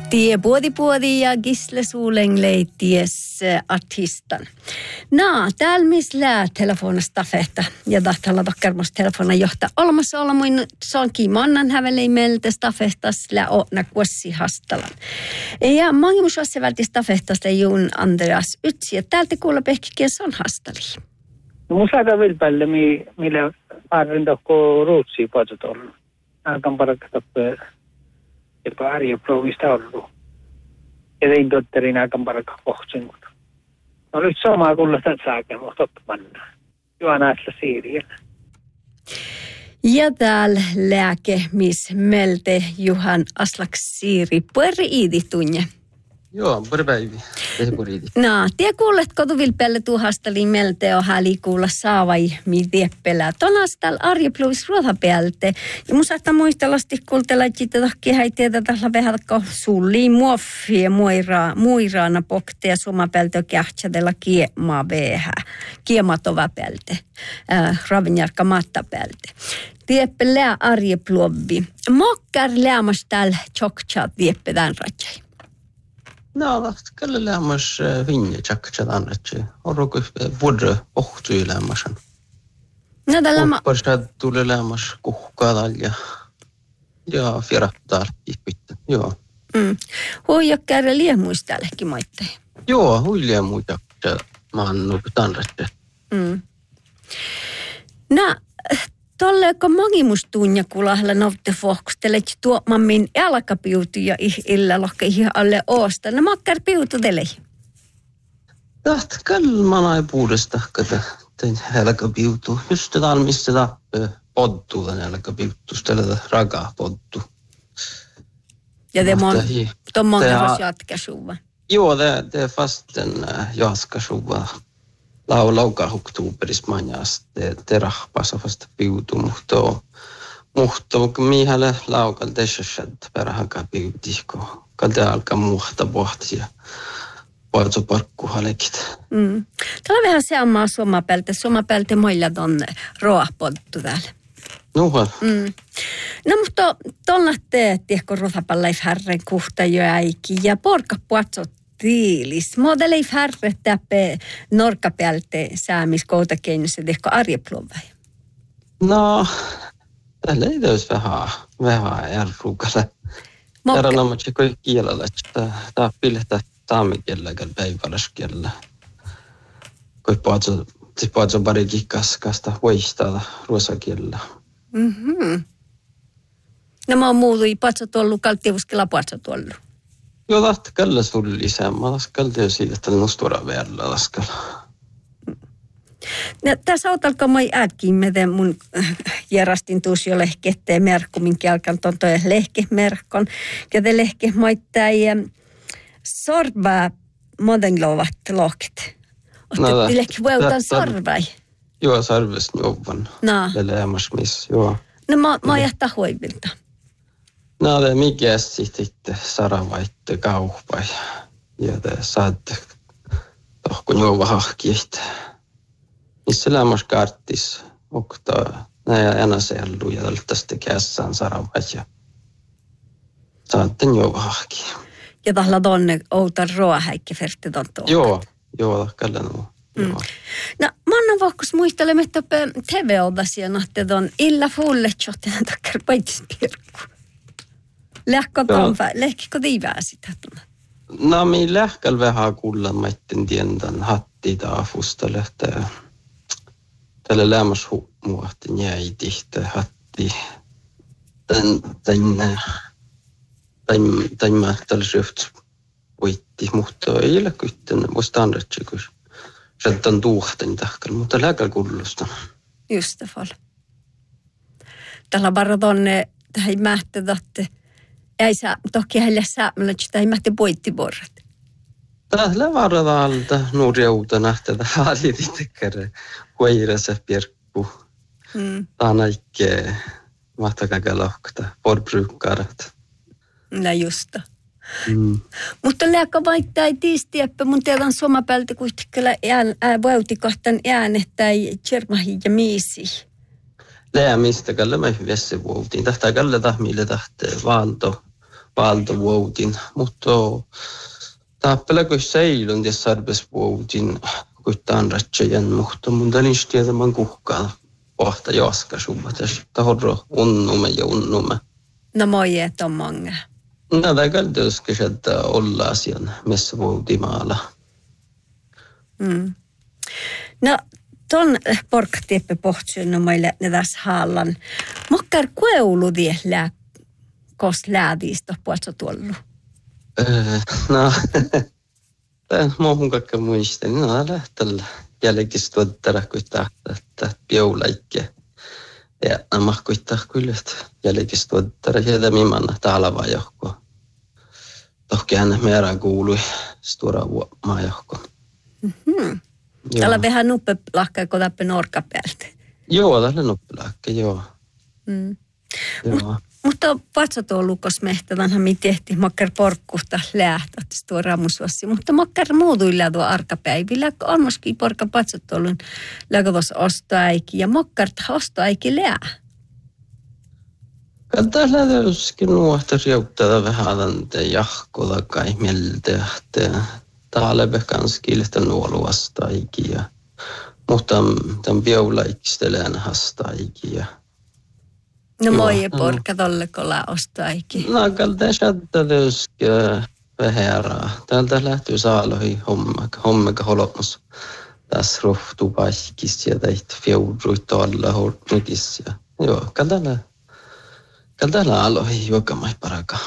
Tie puodi ja Gisle Suulenglei-ties artistan. Täällä missä lää telefonista fehtä ja tahtalla tokkarmasta telefona johtaa olemassa olla muin sonki mannan hävelei meiltä stafehtas lää oona kuossi hastalan. Ja mangimus osse välti stafehtasta Juun Andreas Ytsi ja täältä kuulla pehkikin on hastali. No musta vielä päälle millä arvin tokko ruutsia patsut ollut. Aika parakasta jopa arjeprovista ollut. Ja tein totterin aika parakka kohtsin. No nyt samaa kuulla sitä saakaan, mutta oppanna. Juona äsla siirien. Ja täällä lääke, miss melte Juhan Aslak-Siiri. Pueri iidi tunne. Joo, pueri päivi. Tie kuuletko tuvil pelle tuhastali melte on häli kuulla saavai mi tieppelää. Tonas täällä arjepluvis ruotapäältä. Ja mun saattaa muistelasti kuultella, että tahki häitiä tällä vähältä sulliin muoffia muiraana pokteja suomapeltä kähtsädellä kiemaa vähä. Kiematova päältä. Ravinjarka mattapeltä. Tieppelää arjepluvi. Mokkar läämas täällä tjoktsaat tieppedään rajai. No, kyllä lämmas vinja tjakksat annetsi. Orroku vuodre pohtuu lämmasen. No tällä Opparsta tuli lämmas kuhkaadal ja fierattaa ihpittä. Joo. Huijakkääre liemuis täälläkin moitteen. Joo, huiliemuis tjakksat maannu tanrette. Tolleeko mangimustuunja kulahla novte fohkustelet tuomammin jalkapiutu ja illa lohka ihan alle oosta. No makkar piutu telei. Täht kalmana ei puudesta, että tein jalkapiutu. Just tätä missä tappee podtuu tämän jalkapiutu, stellä ragaa podtuu. Ja te monta jatkasuva. Joo, det är fast en jaskasuva. Lauka oktoberis manjas te rahpasa fast piutu muhto mihalle laukal deshat perhaka piutiko kalde alka muhta pohtia paitsi parkkuhalekit. Tällä vähän seammaa suomapeltä moilla tonne roahpodtu täällä. Nuha. No mutta tonna tiehko ruthapalleif härren kuhta joäiki ja porka puatsot tiilis. Modellei färre täppe norkkapäältä säämiskoutakeinnossa tehkö arjeplovai? No, tällä ei täys vähän järrukalle. Järän ammatsi kui kielellä, että tää piltä taamikielellä päiväläskielellä. Kui paatso pari kikkaskasta voistaa ruosakielellä. No mä oon muutui patsot ollut, kalttiuskella patsot ollut. Joo, tahti kyllä sulle lisää. Mä laskalti jo siitä, että nostura vielä laskalla. No, tässä otalko moi äkkiin, miten mun järastin tuossa jo lehketteen merkku, minkä alkan ton toi lehkemerkkon. Kete lehke moittai sorvaa modenglovat lohket. Otettiin lehke vuotan sorvai. Joo, sarves jouvan. No. Leleämas missä, joo. No mä jähtää hoivilta. No, det är mycket sitten saravaitte kaupai. Ja det saatte tohkun jouva hahkiet. Missä lämmas karttis oktaa näin enää sellu ja tästä kässään saravait ja saatte jouva hahki. Ja tahla tonne outan ruohäikki ferti ton tuohon. Joo, kyllä nuo. No, mannan vohkus muistelemme, että TV-odasia nahte ton illa fulle tjotten takkar paitsispirkku. Lähkikö tiivää sitä? No, minä lähkäl vähän kuulla, mä etten tientan hatti taafusta lähtee. Tällä lämmäs muohti jäi tihtä hatti. Tän mä tällä syöft voitti, mutta ei ole kytten voisi andratsi, kun sieltä on tuuhten tahkal, mutta lähkäl kuullusta. Just det fall. Tällä varra tonne tähän mähtä tahte. Ei saa, toki heille saamalla, että ei mähti poittiborrat. Tällä varada alta nuoria uutta nähtätä hallititekkäre huirassa pirkku. Tämä on ikke mahtakakalohkata, porbrukkarat. No justa. Mutta lääkä vaittaa ei tiistieppä, mun tiedän suomapältä kuitenkin vautikahtan äänet tai tsermahi ja miisi. Läämistä kalle mä hyvässä vuotiin. Tähtää kalle tahmille tahte vaanto valtavuotin, mutta tappele kun seilun ja sarves vuotin, kun tämän ratsajan, mutta mun tälis tietämään kuhkaa pohta joskasummat ja sitten horro unnume ja unnume. No moi, et on monga. No tämä kaltauskin, että olla asian missä vuotimaalla. No, ton porkkatieppe pohtsyyn meille ne tässä haallan. Mokkar kueuludi kos läädiistä puolesta tuollu? No, tämän muuhun kaikkea muistin. No, lähtellä jälkeen tuottara, kun tahtaa piolaikkeja. Ja nämä kuittaa kyllä, että jälkeen tuottara sieltä mimanna talva johko. Tohki hänen meidän kuului stora vuomaa johko. Täällä on vähän nuppelahkaa, kun tappe norkka päältä. Joo, täällä on nuppelahkaa, joo. Mutta vatsa lukos mehtävänhän me tehtiin mokkar porkkuhta lähtät tuo ramusuossi. Mutta mokkar muutuilla tuo arkapäivillä, on myöskin porkka patsatollun läkövos ostoaiki ja mokkar ostoaiki lää. Täällä täyskin nuohta riuttaa vähän tante jahkola kai mieltä. Täällä kans kiiltä nuoluastaiki ja mutta tämän biolaikistelen hastaikia. No moi porkka tolle kolla ostoaiki. No kalta shatta löski vähärää. Täältä lähtyy saalohi hommaka holomassa. Tässä rohtuu paikis ja teit fjouduit alla hornikis ja joo kalta alohi juokamai paraka.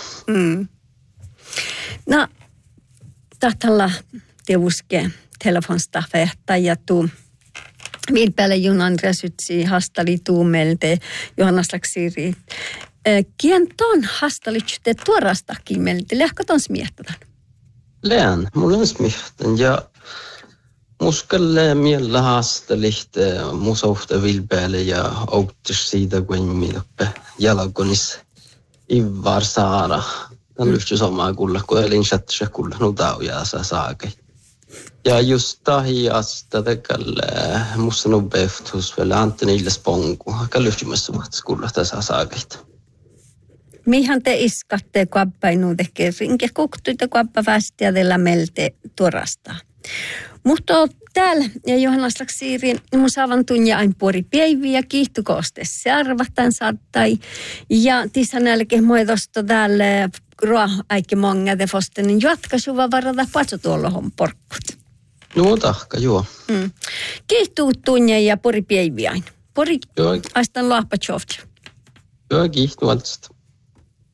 No tahtalla teuske telefonsta vehtä ja tuu Vilpäälle junan resytsi hastali tuumelte Johannas Laksiri. Kien ton hastalitsyte tuorastakin meiltä? Lähkö ton smiehtatan? Lään, mulla on smiehtän ja muskalle miellä hastalit musauhta Vilpäälle ja auttis siitä kuin mieleppä jalkonis Ivar Saara. Tämä lyhtsy samaa kulla, kun elin chattisä kulla nutauja saa saakai. Ja just tahiasta tekalle musta nubehtus vielä Antonille sponku. Kallyhtymässä vuotta kulla tässä saakaita. Mihän te iskatte kuappainu tekee rinke kuktuita kuappa västiädellä meiltä tuorasta. Mutta täällä ja Johannas Laksiiri, mun saavan tunnia aina puori päiviä, kiihtukooste searvatan saattai. Ja tässä nälkeen muodosta täällä ruoaikki monga te fostenin jatkasuva varata patsotuolohon porkkut. No tahka, joo. Kiihtuu tunnia ja puori päiviä aina. Pori aistan lahpa tjovtja. Joo, kiihtuu altista.